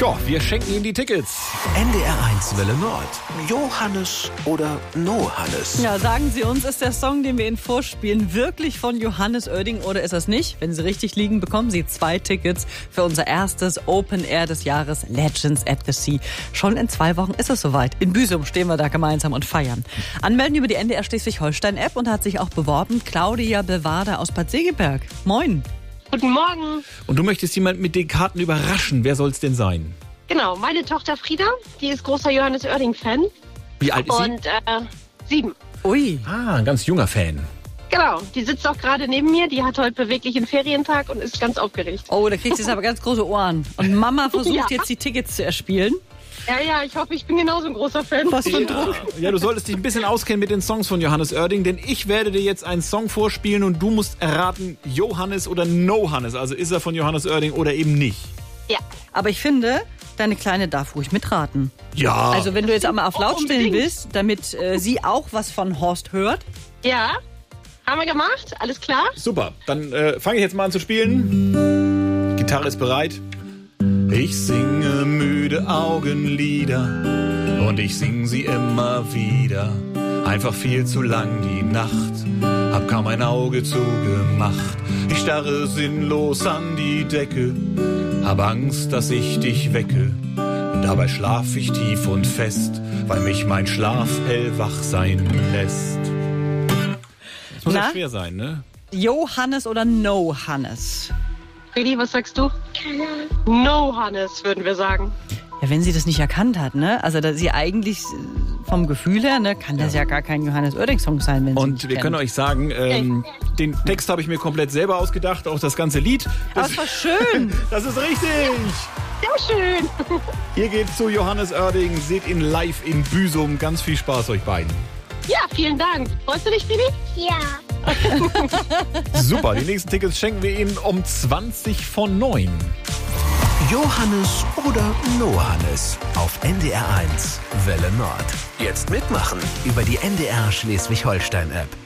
Tja, wir schenken Ihnen die Tickets. NDR1 Welle Nord. Johannes oder No Hannes? Ja, sagen Sie uns, ist der Song, den wir Ihnen vorspielen, wirklich von Johannes Oerding oder ist das nicht? Wenn Sie richtig liegen, bekommen Sie 2 Tickets für unser erstes Open Air des Jahres, Legends at the Sea. Schon in 2 Wochen ist es soweit. In Büsum stehen wir da gemeinsam und feiern. Anmelden über die NDR Schleswig-Holstein-App und hat sich auch beworben Claudia Bewader aus Bad Segeberg. Moin. Guten Morgen. Und du möchtest jemand mit den Karten überraschen. Wer soll es denn sein? Genau, meine Tochter Frieda, die ist großer Johannes Oerding-Fan. Wie alt ist sie? Und 7. Ui. Ah, ein ganz junger Fan. Genau, die sitzt auch gerade neben mir. Die hat heute beweglich einen Ferientag und ist ganz aufgeregt. Oh, da kriegt sie jetzt aber ganz große Ohren. Und Mama versucht Ja. jetzt die Tickets zu erspielen. Ja, ich hoffe, ich bin genauso ein großer Fan. Was für ein Druck. Ja, du solltest dich ein bisschen auskennen mit den Songs von Johannes Oerding, denn ich werde dir jetzt einen Song vorspielen und du musst erraten, Johannes oder No Hannes. Also ist er von Johannes Oerding oder eben nicht. Ja, Aber ich finde, deine Kleine darf ruhig mitraten. Ja. Also wenn du jetzt einmal auf laut stellen Unbedingt. willst, damit sie auch was von Horst hört. ja, haben wir gemacht. Alles klar? Super, dann fange ich jetzt mal an zu spielen. Die Gitarre ist bereit. Ich singe müde Augenlieder und ich sing sie immer wieder. Einfach viel zu lang die Nacht, hab kaum ein Auge zugemacht. Ich starre sinnlos an die Decke, hab Angst, dass ich dich wecke. Und dabei schlaf ich tief und fest, weil mich mein Schlaf hellwach sein lässt. Das muss ja Na? schwer sein, ne? Johannes oder No Hannes? Friedi, was sagst du? No, Hannes, würden wir sagen. Ja, wenn sie das nicht erkannt hat, ne? Also da sie eigentlich vom Gefühl her, ne, kann das ja gar kein Johannes Oerding-Song sein, wenn sie Und nicht wir kennt. können euch sagen, den Text habe ich mir komplett selber ausgedacht, auch das ganze Lied. Aber es war schön. Das ist richtig. Sehr schön. Ihr geht zu Johannes Oerding, seht ihn live in Büsum. Ganz viel Spaß euch beiden. Ja, vielen Dank. Freust du dich, Friedi? Ja. Super, die nächsten Tickets schenken wir Ihnen um 20 von 9. Johannes oder No Hannes? Auf NDR1 Welle Nord. Jetzt mitmachen über die NDR Schleswig-Holstein-App.